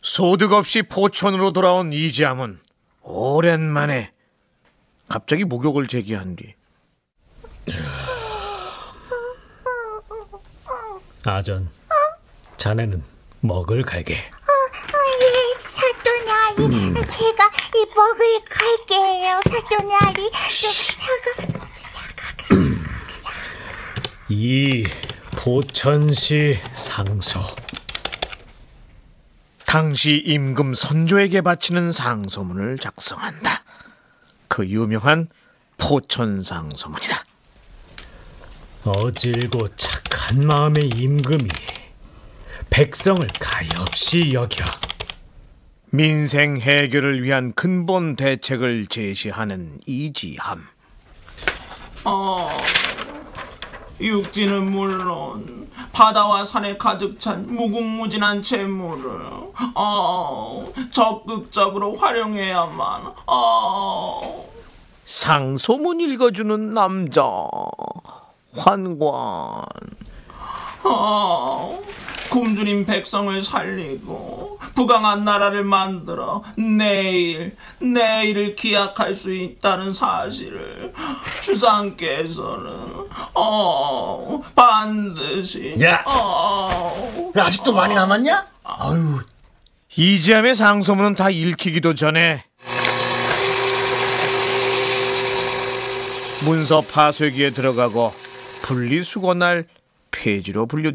소득 없이 포천으로 돌아온 이지함은 오랜만에 갑자기 목욕을 제기한 뒤 아전, 자네는 먹을 갈게. 예, 사또냐리. 제가 이 먹을 갈게요, 사또냐리. 이 포천시 상소. 당시 임금 선조에게 바치는 상소문을 작성한다. 그 유명한 포천상소문이다. 어질고 착한 마음의 임금이 백성을 가엾이 여겨 민생 해결을 위한 근본 대책을 제시하는 이지함. 육지는 물론 바다와 산에 가득 찬 무궁무진한 재물을 적극적으로 활용해야만. 상소문 읽어주는 남자 환관. 굶주린 백성을 살리고 부강한 나라를 만들어 내일을 기약할 수 있다는 사실을 주상께서는 반드시. 야, 아직도 많이 남았냐? 아유. 이지함의 상소문은 다 읽히기도 전에 문서 파쇄기에 들어가고 분리수거날 폐지로 분류됐다.